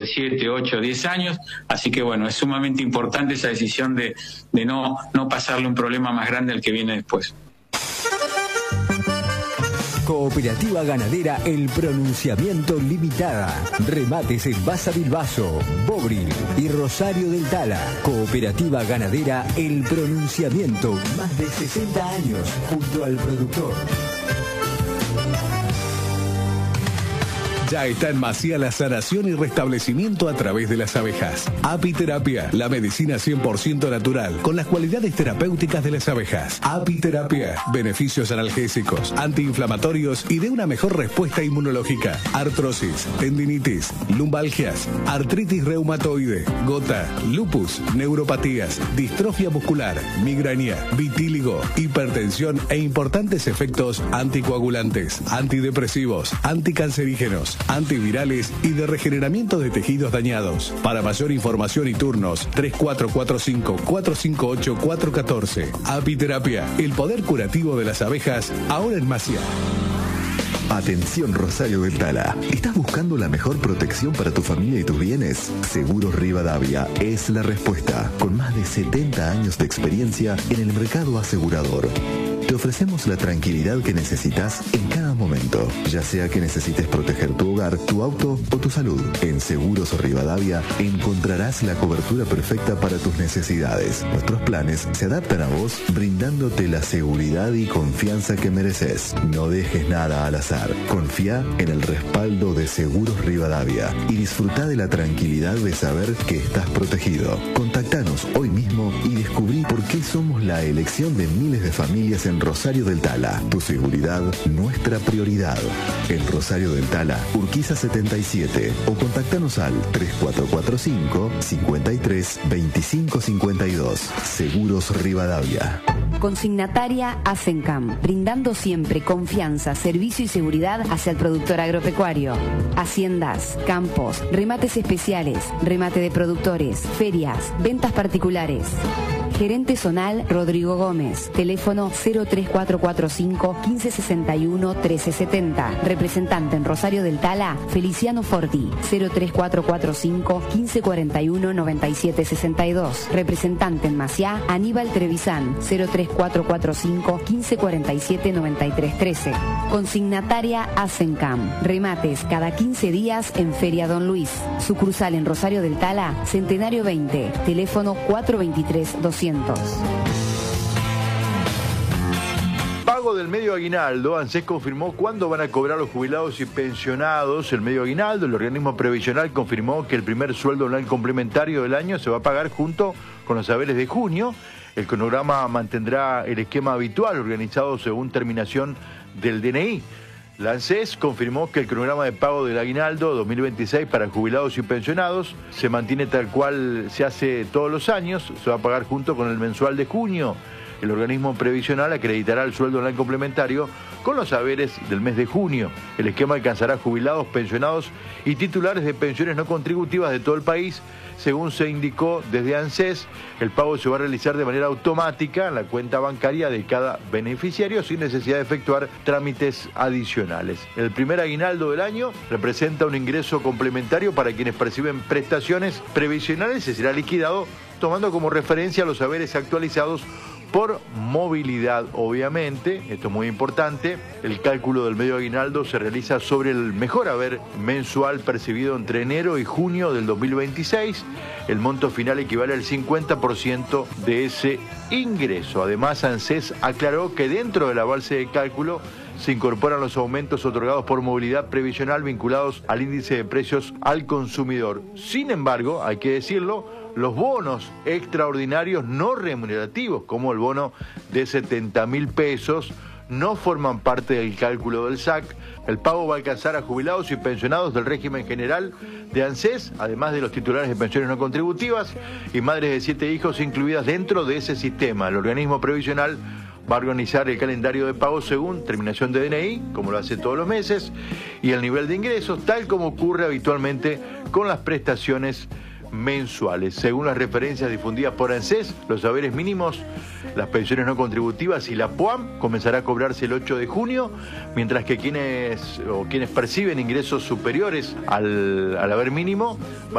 7, 8, 10 años, así que bueno, es sumamente importante esa decisión de no pasarle un problema más grande al que viene después. Cooperativa Ganadera El Pronunciamiento Limitada. Remates en Basa Bilbaso, Bobril y Rosario del Tala. Cooperativa Ganadera El Pronunciamiento. Más de 60 años junto al productor. Ya está en Maciá la sanación y restablecimiento a través de las abejas. Apiterapia, la medicina 100% natural, con las cualidades terapéuticas de las abejas. Apiterapia, beneficios analgésicos, antiinflamatorios y de una mejor respuesta inmunológica. Artrosis, tendinitis, lumbalgias, artritis reumatoide, gota, lupus, neuropatías, distrofia muscular, migraña, vitíligo, hipertensión e importantes efectos anticoagulantes, antidepresivos, anticancerígenos, antivirales y de regeneramiento de tejidos dañados. Para mayor información y turnos, 3445-458-414. Apiterapia, el poder curativo de las abejas, ahora en Maciá. Atención Rosario del Tala. ¿Estás buscando la mejor protección para tu familia y tus bienes? Seguros Rivadavia es la respuesta. Con más de 70 años de experiencia en el mercado asegurador. Te ofrecemos la tranquilidad que necesitas en cada momento, ya sea que necesites proteger tu hogar, tu auto o tu salud. En Seguros Rivadavia encontrarás la cobertura perfecta para tus necesidades. Nuestros planes se adaptan a vos, brindándote la seguridad y confianza que mereces. No dejes nada al azar. Confía en el respaldo de Seguros Rivadavia y disfruta de la tranquilidad de saber que estás protegido. Contactanos hoy mismo y descubrí por qué somos la elección de miles de familias en Rosario del Tala. Tu seguridad, nuestra prioridad. En Rosario del Tala, Urquiza 77 o contactanos al 3445 53 25 52. Seguros Rivadavia. Consignataria Asencam, brindando siempre confianza, servicio y seguridad hacia el productor agropecuario. Haciendas, campos, remates especiales, remate de productores, ferias, ventas particulares. Gerente zonal Rodrigo Gómez, teléfono 03445 1561 1370. Representante en Rosario del Tala, Feliciano Forti, 03445 1541 9762. Representante en Maciá, Aníbal Trevisan, 03445 1547 9313. Consignataria Asencam, remates cada 15 días en Feria Don Luis. Sucursal en Rosario del Tala, Centenario 20, teléfono 423 200. Pago del medio aguinaldo. ANSES confirmó cuándo van a cobrar los jubilados y pensionados el medio aguinaldo. El organismo previsional confirmó que el primer sueldo anual complementario del año se va a pagar junto con los haberes de junio. El cronograma mantendrá el esquema habitual organizado según terminación del DNI. La ANSES confirmó que el cronograma de pago del aguinaldo 2026 para jubilados y pensionados se mantiene tal cual se hace todos los años, se va a pagar junto con el mensual de junio. El organismo previsional acreditará el sueldo anual complementario con los haberes del mes de junio. El esquema alcanzará jubilados, pensionados y titulares de pensiones no contributivas de todo el país. Según se indicó desde ANSES, el pago se va a realizar de manera automática en la cuenta bancaria de cada beneficiario sin necesidad de efectuar trámites adicionales. El primer aguinaldo del año representa un ingreso complementario para quienes perciben prestaciones previsionales y será liquidado tomando como referencia los haberes actualizados por movilidad, obviamente. Esto es muy importante. El cálculo del medio aguinaldo se realiza sobre el mejor haber mensual percibido entre enero y junio del 2026. El monto final equivale al 50% de ese ingreso. Además, ANSES aclaró que dentro de la base de cálculo se incorporan los aumentos otorgados por movilidad previsional vinculados al índice de precios al consumidor. Sin embargo, hay que decirlo, los bonos extraordinarios no remunerativos, como el bono de 70.000 pesos, no forman parte del cálculo del SAC. El pago va a alcanzar a jubilados y pensionados del régimen general de ANSES, además de los titulares de pensiones no contributivas y madres de 7 hijos incluidas dentro de ese sistema. El organismo previsional va a organizar el calendario de pago según terminación de DNI, como lo hace todos los meses, y el nivel de ingresos, tal como ocurre habitualmente con las prestaciones mensuales. Según las referencias difundidas por ANSES, los haberes mínimos, las pensiones no contributivas y la PUAM comenzará a cobrarse el 8 de junio, mientras que quienes perciben ingresos superiores al haber mínimo